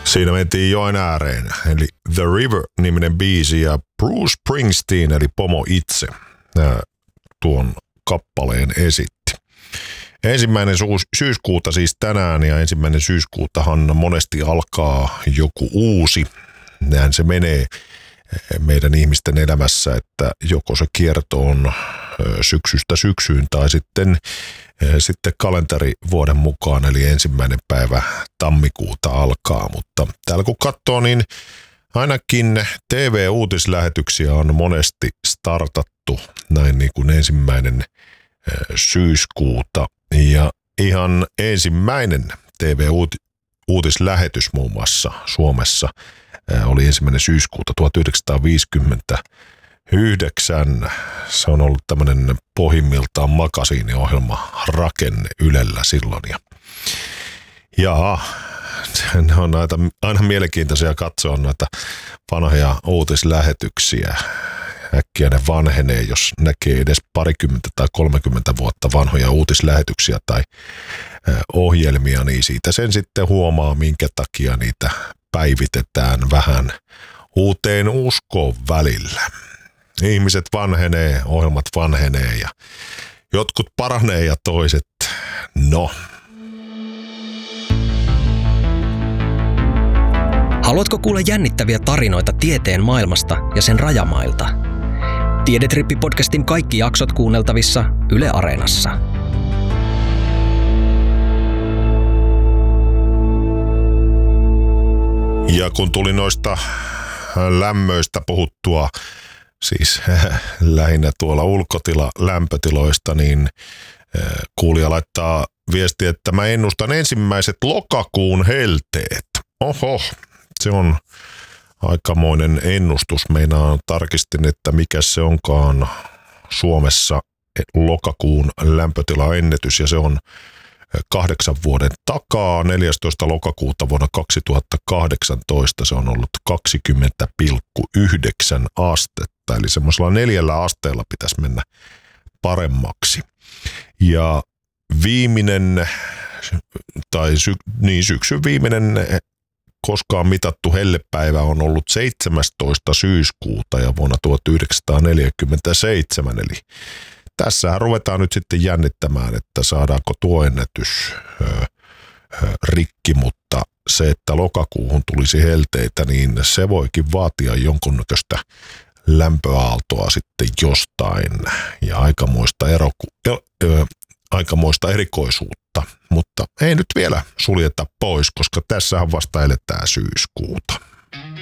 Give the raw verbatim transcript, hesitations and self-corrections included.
Siinä mentiin joen ääreen, eli The River-niminen biisi ja Bruce Springsteen, eli pomo itse, tuon kappaleen esitti. Ensimmäinen syyskuuta siis tänään, ja ensimmäinen syyskuutahan monesti alkaa joku uusi. Näin se menee meidän ihmisten elämässä, että joko se kierto on syksystä syksyyn tai sitten, sitten kalenterivuoden mukaan, eli ensimmäinen päivä tammikuuta alkaa. Mutta täällä kun katsoo, niin ainakin T V-uutislähetyksiä on monesti startattu näin niin kuin ensimmäinen syyskuuta. Ja ihan ensimmäinen T V-uutislähetys muun muassa Suomessa oli ensimmäinen syyskuuta tuhatyhdeksänsataaviisikymmentäyhdeksän. Se on ollut tämmöinen pohjimmiltaan makasiiniohjelma rakenne Ylellä silloin. Ja, ja ne on aina, aina mielenkiintoisia katsoa noita vanhoja uutislähetyksiä. Äkkiä ne vanhenee, jos näkee edes parikymmentä tai kolmekymmentä vuotta vanhoja uutislähetyksiä tai ohjelmia, niin siitä sen sitten huomaa, minkä takia niitä päivitetään vähän uuteen uskoon välillä. Ihmiset vanhenee, ohjelmat vanhenee ja jotkut paranee ja toiset no. Haluatko kuulla jännittäviä tarinoita tieteen maailmasta ja sen rajamailta? Tiedetrippi-podcastin kaikki jaksot kuunneltavissa Yle Areenassa. Ja kun tuli noista lämmöistä puhuttua, siis lähinnä tuolla ulkotila lämpötiloista, niin kuulija laittaa viesti, että mä ennustan ensimmäiset lokakuun helteet. Oho, se on aikamoinen ennustus. Meinaan tarkistin, että mikä se onkaan Suomessa lokakuun lämpötilaennätys, ja se on kahdeksan vuoden takaa. neljästoista lokakuuta vuonna kaksituhattakahdeksantoista se on ollut kaksikymmentä pilkku yhdeksän astetta, eli semmoisella neljällä asteella pitäisi mennä paremmaksi. Ja viimeinen, tai sy, niin syksyn viimeinen koskaan mitattu hellepäivä on ollut seitsemästoista syyskuuta ja vuonna tuhatyhdeksänsataaneljäkymmentäseitsemän, eli tässähän ruvetaan nyt sitten jännittämään, että saadaanko tuo ennätys ö, ö, rikki, mutta se, että lokakuuhun tulisi helteitä, niin se voikin vaatia jonkunnäköistä lämpöaaltoa sitten jostain ja aikamoista, eroku, ö, ö, aikamoista erikoisuutta, mutta ei nyt vielä suljeta pois, koska tässähän vasta eletään syyskuuta.